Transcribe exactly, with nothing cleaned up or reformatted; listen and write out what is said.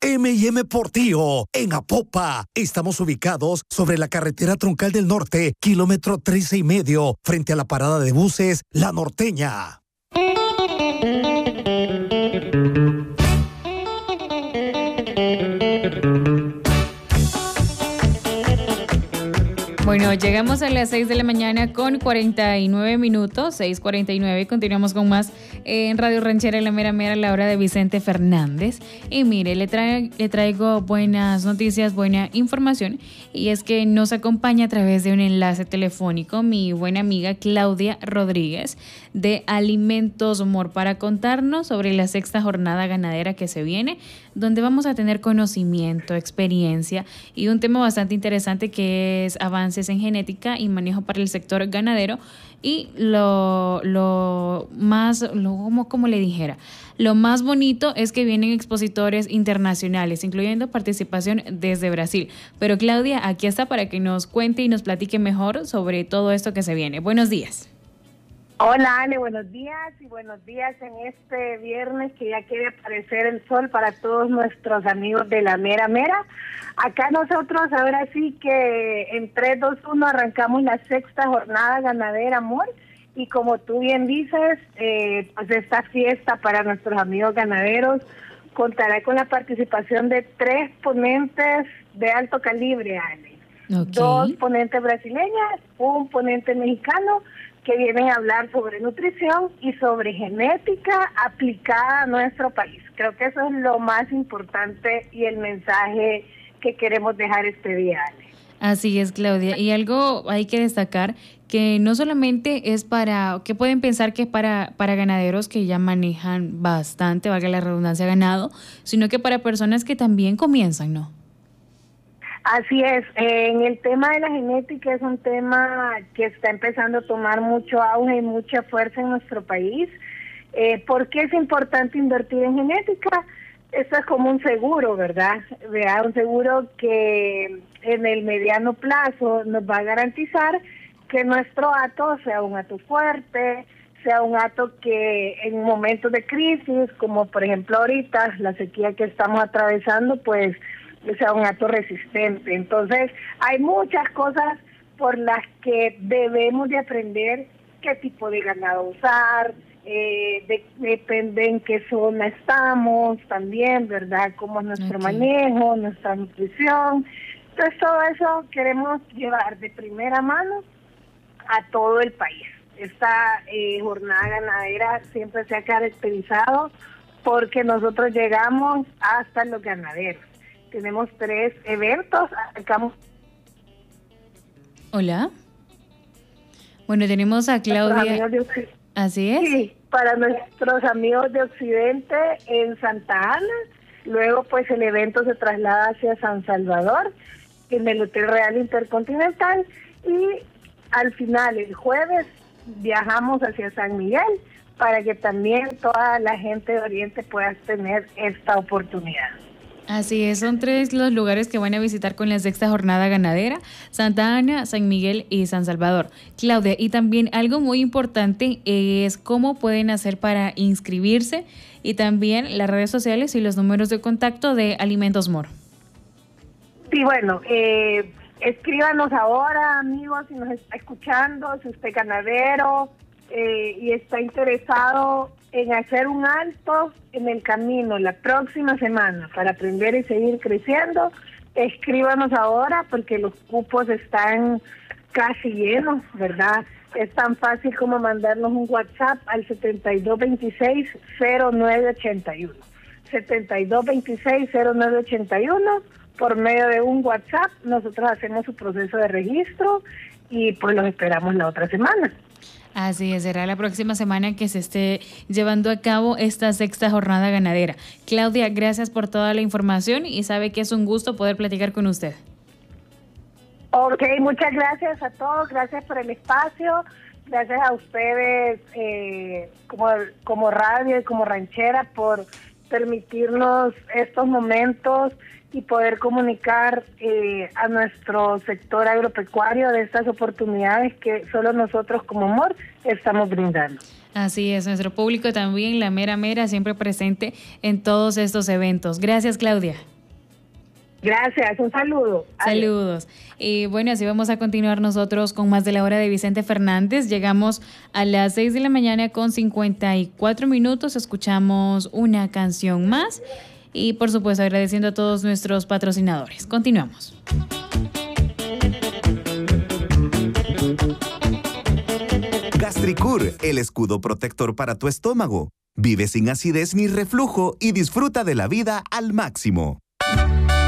eme y eme Portillo, en Apopa. Estamos ubicados sobre la carretera troncal del norte, kilómetro trece y medio, frente a la parada de buses La Norteña. Bueno, llegamos a las seis de la mañana con cuarenta y nueve minutos, seis cuarenta y nueve, continuamos con más en Radio Ranchera, la mera mera, a la hora de Vicente Fernández. Y mire, le, trae, le traigo buenas noticias, buena información, y es que nos acompaña a través de un enlace telefónico mi buena amiga Claudia Rodríguez de Alimentos Mor para contarnos sobre la sexta jornada ganadera que se viene, donde vamos a tener conocimiento, experiencia y un tema bastante interesante que es avances en genética y manejo para el sector ganadero. Y lo, lo más, lo, como, como le dijera, lo más bonito es que vienen expositores internacionales, incluyendo participación desde Brasil. Pero Claudia, aquí está para que nos cuente y nos platique mejor sobre todo esto que se viene. Buenos días. Hola Ale, buenos días y buenos días en este viernes que ya quiere aparecer el sol para todos nuestros amigos de la mera mera. Acá nosotros ahora sí que en tres, dos, uno arrancamos la sexta jornada ganadera, amor, y como tú bien dices, eh, pues esta fiesta para nuestros amigos ganaderos contará con la participación de tres ponentes de alto calibre, Ale. Okay. Dos ponentes brasileñas, un ponente mexicano, que vienen a hablar sobre nutrición y sobre genética aplicada a nuestro país. Creo que eso es lo más importante y el mensaje que queremos dejar este día, Ale. Así es, Claudia. Y algo hay que destacar, que no solamente es para, que pueden pensar que es para, para ganaderos que ya manejan bastante, valga la redundancia, ganado, sino que para personas que también comienzan, ¿no? Así es, eh, en el tema de la genética es un tema que está empezando a tomar mucho auge y mucha fuerza en nuestro país. Eh, ¿Por qué es importante invertir en genética? Esto es como un seguro, ¿verdad? ¿verdad? Un seguro que en el mediano plazo nos va a garantizar que nuestro hato sea un hato fuerte, sea un hato que en momentos de crisis, como por ejemplo ahorita la sequía que estamos atravesando, pues sea un hato resistente. Entonces, hay muchas cosas por las que debemos de aprender qué tipo de ganado usar, eh, de, depende en qué zona estamos también, ¿verdad? Cómo es nuestro okay. manejo, nuestra nutrición. Entonces, todo eso queremos llevar de primera mano a todo el país. Esta eh, jornada ganadera siempre se ha caracterizado porque nosotros llegamos hasta los ganaderos. Tenemos tres eventos. Arrancamos. Hola. Bueno, tenemos a Claudia. Así es. Sí, para nuestros amigos de Occidente en Santa Ana. Luego, pues, el evento se traslada hacia San Salvador, en el Hotel Real Intercontinental. Y al final, el jueves, viajamos hacia San Miguel para que también toda la gente de Oriente pueda tener esta oportunidad. Así es, son tres los lugares que van a visitar con la sexta jornada ganadera: Santa Ana, San Miguel y San Salvador. Claudia, y también algo muy importante es cómo pueden hacer para inscribirse y también las redes sociales y los números de contacto de Alimentos Mor. Sí, bueno, eh, escríbanos ahora, amigos, si nos está escuchando, si usted es ganadero eh, y está interesado en hacer un alto en el camino la próxima semana para aprender y seguir creciendo, escríbanos ahora porque los cupos están casi llenos, ¿verdad? Es tan fácil como mandarnos un WhatsApp al setenta y dos veintiséis cero nueve ochenta y uno. setenta y dos veintiséis cero nueve ochenta y uno, por medio de un WhatsApp nosotros hacemos su proceso de registro y pues los esperamos la otra semana. Así es, será la próxima semana que se esté llevando a cabo esta sexta jornada ganadera. Claudia, gracias por toda la información y sabe que es un gusto poder platicar con usted. Ok, muchas gracias a todos, gracias por el espacio, gracias a ustedes eh, como, como radio y como ranchera por permitirnos estos momentos y poder comunicar eh, a nuestro sector agropecuario de estas oportunidades que solo nosotros como Mor estamos brindando. Así es, nuestro público también, la mera mera, siempre presente en todos estos eventos. Gracias, Claudia. Gracias, un saludo. Saludos. Y bueno, así vamos a continuar nosotros con más de la hora de Vicente Fernández. Llegamos a las seis de la mañana con cincuenta y cuatro minutos. Escuchamos una canción más y, por supuesto, agradeciendo a todos nuestros patrocinadores. Continuamos. Gastricur, el escudo protector para tu estómago. Vive sin acidez ni reflujo y disfruta de la vida al máximo.